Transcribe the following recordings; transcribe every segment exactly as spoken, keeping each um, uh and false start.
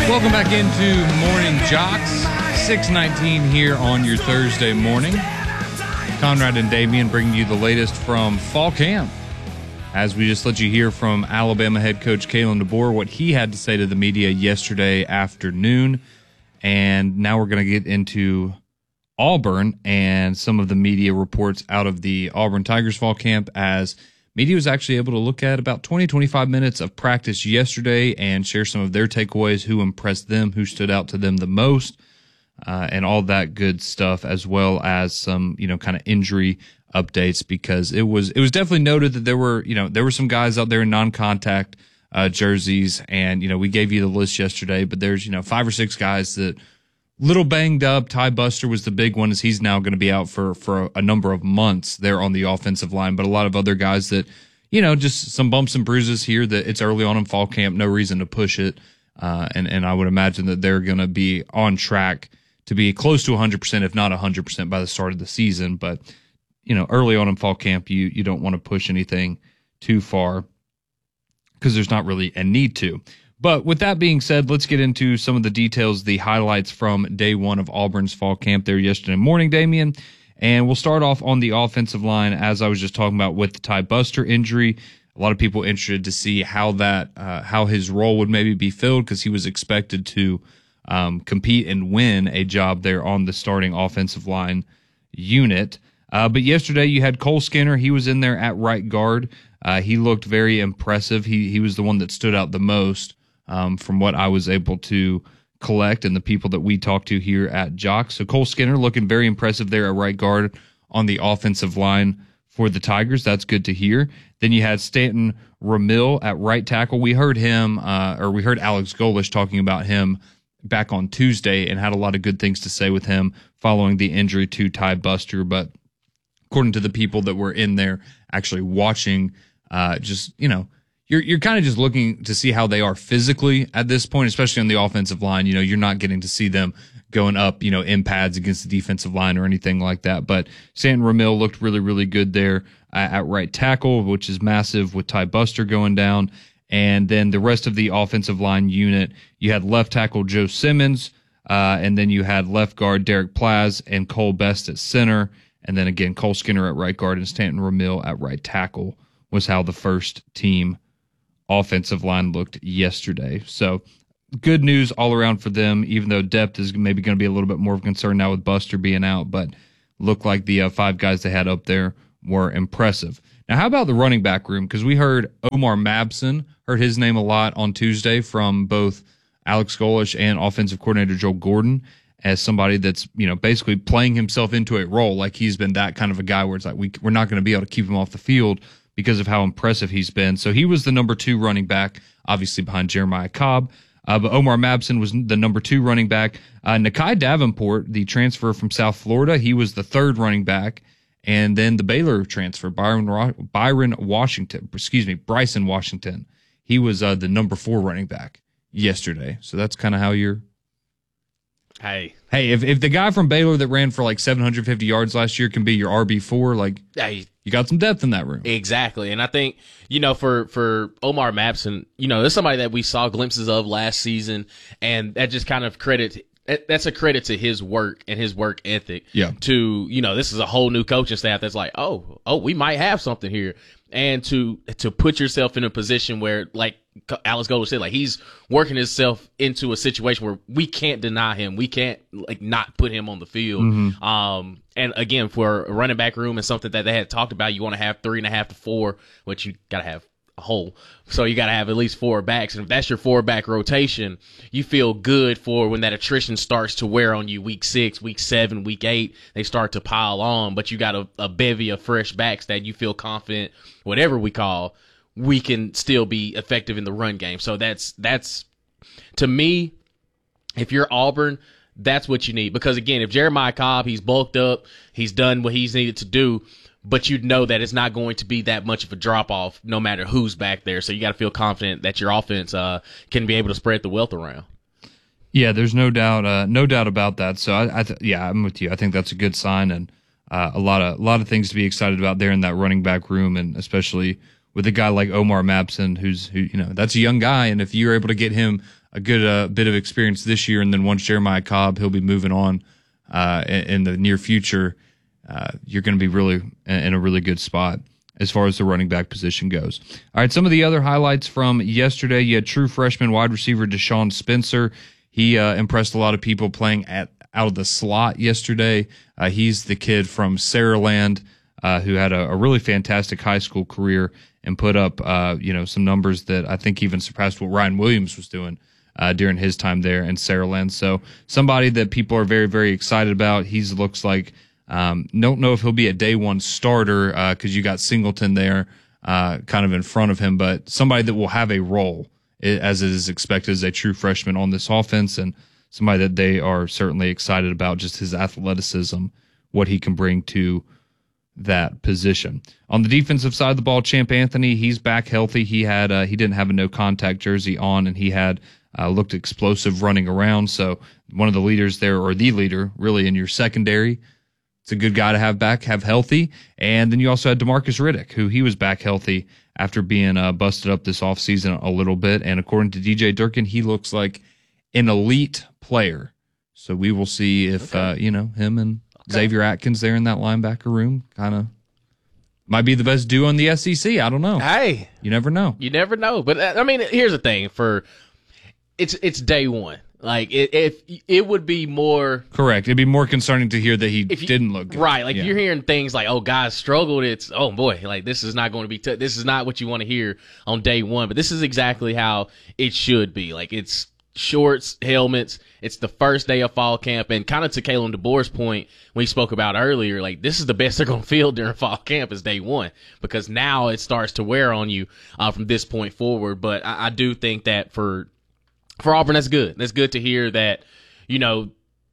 Welcome back into Morning Jocks, six nineteen here on your Thursday morning. Conrad and Damian bringing you the latest from fall camp. As we just let you hear from Alabama head coach Kalen DeBoer, what he had to say to the media yesterday afternoon. And now we're going to get into Auburn and some of the media reports out of the Auburn Tigers fall camp, as media was actually able to look at about twenty, twenty-five minutes of practice yesterday and share some of their takeaways, who impressed them, who stood out to them the most, uh, and all that good stuff, as well as some, you know, kind of injury updates, because it was it was definitely noted that there were, you know, there were some guys out there in non-contact uh, jerseys, and, you know, we gave you the list yesterday, but there's, you know, five or six guys that little banged up. Ty Buster was the big one, as he's now going to be out for, for a number of months there on the offensive line. But a lot of other guys that, you know, just some bumps and bruises here, that it's early on in fall camp, no reason to push it. Uh, and, and I would imagine that they're going to be on track to be close to one hundred percent, if not one hundred percent by the start of the season. But, you know, early on in fall camp, you, you don't want to push anything too far because there's not really a need to. But with that being said, let's get into some of the details, the highlights from day one of Auburn's fall camp there yesterday morning, Damian. And we'll start off on the offensive line, as I was just talking about with the Ty Buster injury. A lot of people interested to see how that, uh, how his role would maybe be filled, because he was expected to um, compete and win a job there on the starting offensive line unit. Uh, but yesterday you had Cole Skinner. He was in there at right guard. Uh, he looked very impressive. He he was the one that stood out the most. Um, from what I was able to collect and the people that we talked to here at Jock. So Cole Skinner looking very impressive there at right guard on the offensive line for the Tigers. That's good to hear. Then you had Stanton Ramil at right tackle. We heard him, uh, or we heard Alex Golesh talking about him back on Tuesday and had a lot of good things to say with him following the injury to Ty Buster. But according to the people that were in there actually watching, uh, just, you know, You're you're kind of just looking to see how they are physically at this point, especially on the offensive line. You know, you're not getting to see them going up, you know, in pads against the defensive line or anything like that. But Stanton Ramil looked really, really good there uh, at right tackle, which is massive with Ty Buster going down. And then the rest of the offensive line unit, you had left tackle Joe Simmons, uh, and then you had left guard Derek Plaz and Cole Best at center. And then again, Cole Skinner at right guard and Stanton Ramil at right tackle was how the first team offensive line looked yesterday. So good news all around for them, even though depth is maybe going to be a little bit more of a concern now with Buster being out, but looked like the uh, five guys they had up there were impressive. Now, how about the running back room? Because we heard Omar Mabson, heard his name a lot on Tuesday from both Alex Golesh and offensive coordinator Joe Gordon as somebody that's, you know, basically playing himself into a role. Like he's been that kind of a guy where it's like, we, we're not going to be able to keep him off the field because of how impressive he's been. So he was the number two running back, obviously behind Jeremiah Cobb. Uh, but Omar Mabson was the number two running back. Uh, Nakai Davenport, the transfer from South Florida, he was the third running back. And then the Baylor transfer, Byron Byron Washington, excuse me, Bryson Washington, he was uh, the number four running back yesterday. So that's kind of how you're. Hey, hey, if if the guy from Baylor that ran for like seven hundred fifty yards last year can be your R B four, like, hey, you got some depth in that room. Exactly. And I think, you know, for, for Omar Mabson, you know, there's somebody that we saw glimpses of last season, and that just kind of credit, that's a credit to his work and his work ethic. Yeah. To, you know, this is a whole new coaching staff that's like, oh, oh, we might have something here. And to, to put yourself in a position where, like Alex Golesh said, like he's working himself into a situation where we can't deny him. We can't like not put him on the field. Mm-hmm. Um, and again, for a running back room and something that they had talked about, you want to have three and a half to four, which you got to have a hole. So you got to have at least four backs. And if that's your four back rotation, you feel good for when that attrition starts to wear on you week six, week seven, week eight, they start to pile on, but you got a, a bevy of fresh backs that you feel confident, whatever we call, we can still be effective in the run game. So that's, that's to me, if you're Auburn, that's what you need. Because again, if Jeremiah Cobb, he's bulked up, he's done what he's needed to do, but you'd know that it's not going to be that much of a drop-off no matter who's back there. So you got to feel confident that your offense uh, can be able to spread the wealth around. Yeah, there's no doubt, uh, no doubt about that. So I, I th- yeah, I'm with you. I think that's a good sign, and uh, a lot of a lot of things to be excited about there in that running back room, and especially with a guy like Omar Mabson, who's who you know that's a young guy, and if you're able to get him a good uh, bit of experience this year. And then once Jeremiah Cobb, he'll be moving on uh, in, in the near future. Uh, you're going to be really in a really good spot as far as the running back position goes. All right, some of the other highlights from yesterday. You had true freshman wide receiver Deshaun Spencer. He uh, impressed a lot of people playing at out of the slot yesterday. Uh, he's the kid from Saraland uh, who had a, a really fantastic high school career and put up uh, you know some numbers that I think even surpassed what Ryan Williams was doing uh, during his time there in Saraland. So somebody that people are very, very excited about. He looks like Um, don't know if he'll be a day one starter because uh, you got Singleton there uh, kind of in front of him, but somebody that will have a role as it is expected as a true freshman on this offense, and somebody that they are certainly excited about, just his athleticism, what he can bring to that position. On the defensive side of the ball, Champ Anthony, he's back healthy. He had uh, he didn't have a no contact jersey on, and he had uh, looked explosive running around. So one of the leaders there, or the leader really in your secondary. It's a good guy to have back, have healthy. And then you also had DeMarcus Riddick, who he was back healthy after being uh, busted up this offseason a little bit. And according to D J Durkin, he looks like an elite player. So we will see if, okay. uh, you know, him and okay. Xavier Atkins there in that linebacker room kind of might be the best duo in the S E C. I don't know. Hey. You never know. You never know. But, I mean, here's the thing. For it's it's day one. Like, it, if it would be more correct, it'd be more concerning to hear that he you, didn't look good. Right. Like, yeah. You're hearing things like, oh, guys struggled. It's, oh, boy, like, this is not going to be, t- this is not what you want to hear on day one. But this is exactly how it should be. Like, it's shorts, helmets. It's the first day of fall camp. And kind of to Kalen DeBoer's point, we spoke about earlier, like, this is the best they're going to feel during fall camp is day one, because now it starts to wear on you uh, from this point forward. But I, I do think that for, For Auburn, that's good. That's good to hear that, you know,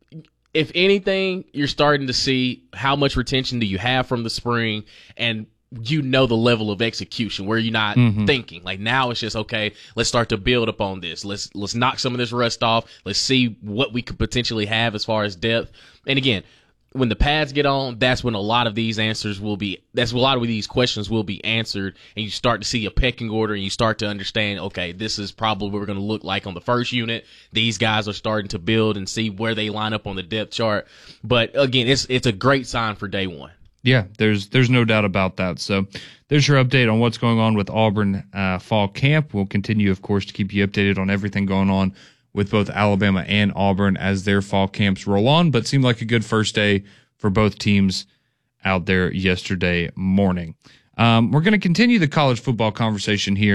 if anything, you're starting to see how much retention do you have from the spring, and you know the level of execution where you're not mm-hmm. thinking. Like, now it's just, okay, let's start to build upon this. Let's let's knock some of this rust off. Let's see what we could potentially have as far as depth. And again, when the pads get on, that's when a lot of these answers will be, that's when a lot of these questions will be answered, and you start to see a pecking order, and you start to understand, okay, this is probably what we're going to look like on the first unit. These guys are starting to build and see where they line up on the depth chart. But again, it's it's a great sign for day one. Yeah, there's there's no doubt about that. So there's your update on what's going on with Auburn uh, fall camp. We'll continue, of course, to keep you updated on everything going on with both Alabama and Auburn as their fall camps roll on, but seemed like a good first day for both teams out there yesterday morning. Um, we're going to continue the college football conversation here.